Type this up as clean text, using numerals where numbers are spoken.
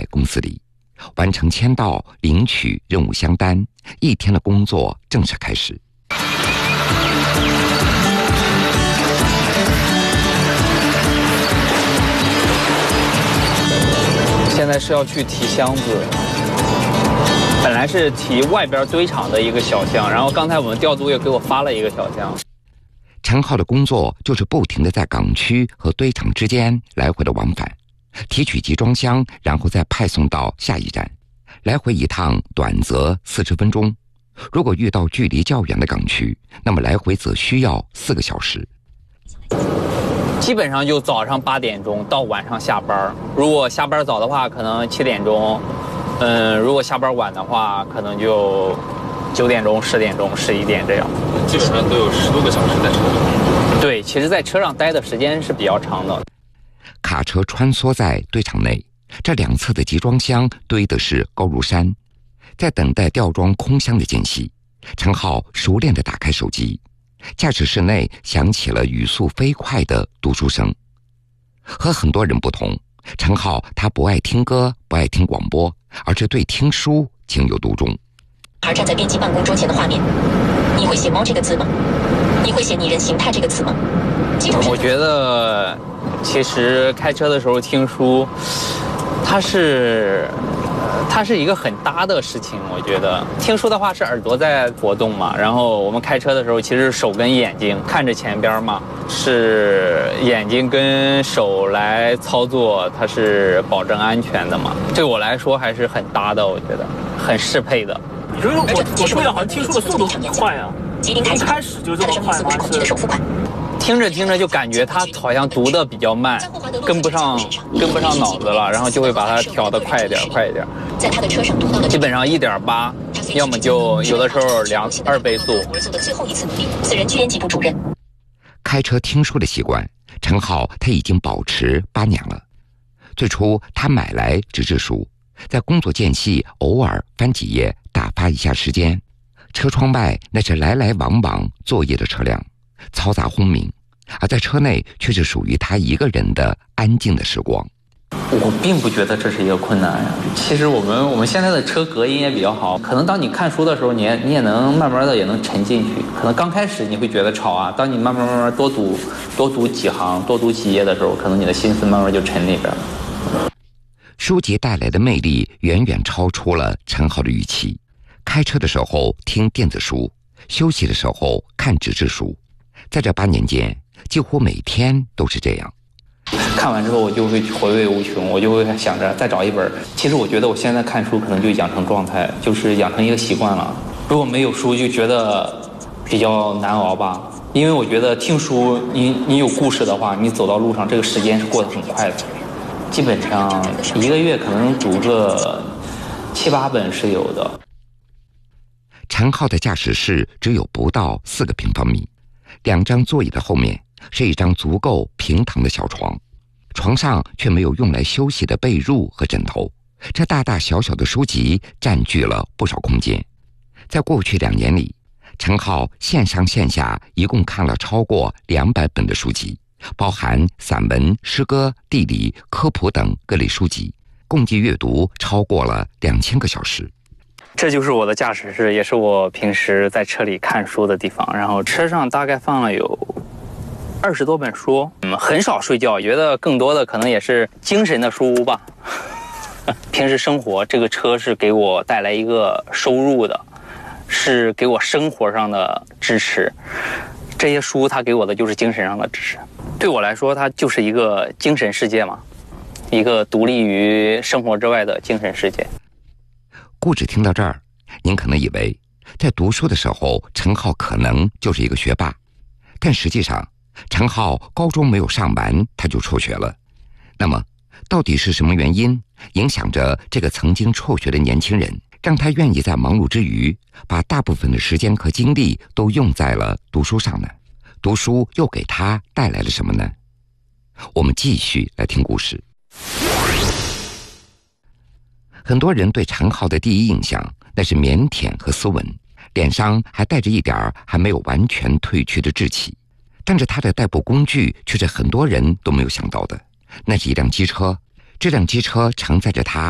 在公司里，完成签到、领取任务箱单，一天的工作正式开始。 现在是要去提箱子，本来是提外边堆场的一个小箱，然后刚才我们调度也给我发了一个小箱。 陈浩的工作就是不停地在港区和堆场之间来回的往返，提取集装箱，然后再派送到下一站，来回一趟短则40分钟，如果遇到距离较远的港区，那么来回则需要4个小时。 基本上就早上8点钟到晚上下班，如果下班早的话可能7点钟，如果下班晚的话可能就9点钟、10点钟、11点这样。 基本上都有10多个小时在车上。 对，其实在车上待的时间是比较长的。 卡车穿梭在堆场内，这两侧的集装箱堆的是高如山。在等待吊装空箱的间隙，陈浩熟练地打开手机，驾驶室内响起了语速飞快的读书声。和很多人不同，陈浩他不爱听歌，不爱听广播，而是对听书情有独钟。 而站在编辑办公桌前的画面，你会写猫这个字吗？你会写拟人形态这个词吗？ 我觉得其实开车的时候听书，它是一个很搭的事情。我觉得听书的话是耳朵在活动嘛，然后我们开车的时候其实手跟眼睛看着前边嘛，是眼睛跟手来操作，它是保证安全的嘛。对我来说还是很搭的，我觉得很适配的。 你说我说的好像听书的速度很快啊，一开始就这么快吗？ 听着听着就感觉他好像读的比较慢，跟不上脑子了，然后就会把它调得快一点。 在他的车上读到的基本上1.8，要么就有的时候2倍速。 的最后一次努力，此人编辑部主任。 开车听书的习惯，陈浩他已经保持8年了。最初他买来纸质书，在工作间隙偶尔翻几页，打发一下时间。车窗外那是来来往往作业的车辆，嘈杂轰鸣，而在车内却是属于他一个人的安静的时光。 我并不觉得这是一个困难呀。其实我们现在的车隔音也比较好，可能当你看书的时候，你也能慢慢的也能沉进去。可能刚开始你会觉得吵啊，当你慢慢多读几行，多读几页的时候，可能你的心思慢慢就沉里边了。 书籍带来的魅力远远超出了陈浩的预期。开车的时候听电子书，休息的时候看纸质书，在这8年间，几乎每天都是这样。 看完之后我就会回味无穷，我就会想着再找一本。其实我觉得我现在看书可能就养成状态，就是养成一个习惯了。如果没有书就觉得比较难熬吧，因为我觉得听书你有故事的话，你走到路上这个时间是过得很快的。基本上1个月可能读个7、8本是有的。 陈浩的驾驶室只有不到4个平方米，2张座椅的后面是一张足够平躺的小床，床上却没有用来休息的被褥和枕头，这大大小小的书籍占据了不少空间。在过去2年里，陈浩线上线下一共看了超过200本的书籍，包含散文、诗歌、地理、科普等各类书籍，共计阅读超过了2000个小时。 这就是我的驾驶室，也是我平时在车里看书的地方。然后车上大概放了有20多本书，很少睡觉，觉得更多的可能也是精神的书屋吧。平时生活，这个车是给我带来一个收入的，是给我生活上的支持。这些书它给我的就是精神上的支持，对我来说它就是一个精神世界嘛，一个独立于生活之外的精神世界。 故事听到这儿，您可能以为在读书的时候陈浩可能就是一个学霸，但实际上陈浩高中没有上完他就辍学了。那么到底是什么原因影响着这个曾经辍学的年轻人，让他愿意在忙碌之余把大部分的时间和精力都用在了读书上呢？读书又给他带来了什么呢？我们继续来听故事。很多人对陈浩的第一印象那是腼腆和斯文，脸上还带着一点还没有完全褪去的稚气，但是他的代步工具却是很多人都没有想到的，那是一辆机车。这辆机车承载着他